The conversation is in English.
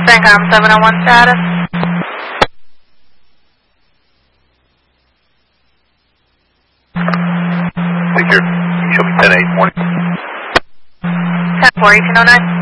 CENTCOM 701 status. Take care. You show me 10-8 morning. 10-4, 1809.